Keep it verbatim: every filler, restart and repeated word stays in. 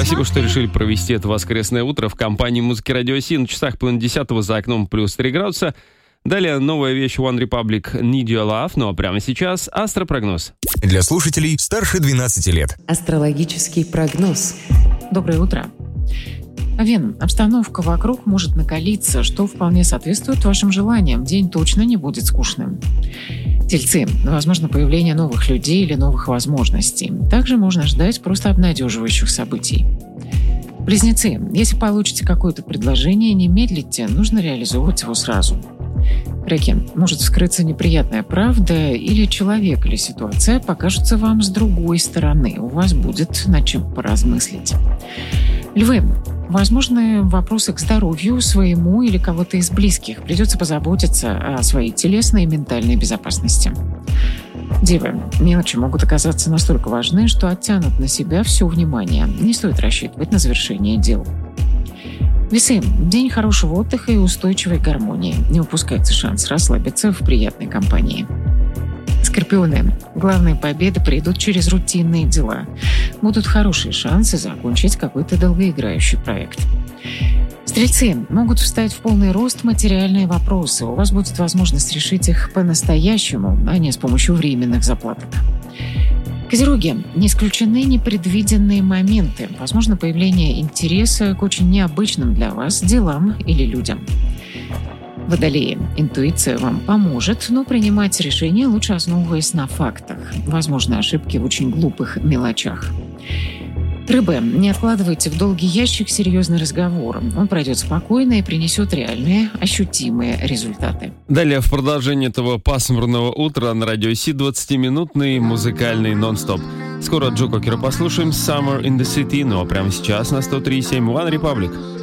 Спасибо, что решили провести это воскресное утро в компании музыки Радио Си. На часах половина десятого, за окном плюс три градуса. Далее новая вещь One Republic «Need Your Love», ну а прямо сейчас астропрогноз. Для слушателей старше двенадцати лет. Астрологический прогноз. Доброе утро. Овен, обстановка вокруг может накалиться, что вполне соответствует вашим желаниям. День точно не будет скучным. Тельцы, возможно появление новых людей или новых возможностей. Также можно ждать просто обнадеживающих событий. Близнецы, если получите какое-то предложение, не медлите, нужно реализовывать его сразу. Раки, может вскрыться неприятная правда, или человек, или ситуация покажутся вам с другой стороны. У вас будет над чем поразмыслить. Львы, возможны вопросы к здоровью своему или кого-то из близких. Придется позаботиться о своей телесной и ментальной безопасности. Девы, мелочи могут оказаться настолько важны, что оттянут на себя все внимание. Не стоит рассчитывать на завершение дел. Весы. День хорошего отдыха и устойчивой гармонии. Не упускайте шанс расслабиться в приятной компании. Скорпионы. Главные победы придут через рутинные дела. Будут хорошие шансы закончить какой-то долгоиграющий проект. Стрельцы. Могут встать в полный рост материальные вопросы. У вас будет возможность решить их по-настоящему, а не с помощью временных заплаток. Козероги. Не исключены непредвиденные моменты. Возможно появление интереса к очень необычным для вас делам или людям. Водолеи. Интуиция вам поможет, но принимать решения лучше основываясь на фактах. Возможны ошибки в очень глупых мелочах. Рыбы. Не откладывайте в долгий ящик серьезный разговор. Он пройдет спокойно и принесет реальные, ощутимые результаты. Далее в продолжение этого пасмурного утра на Радио Си двадцатиминутный музыкальный нон-стоп. Скоро Джо Кокера послушаем «Summer in the City», ну а прямо сейчас на сто три и семь One Republic.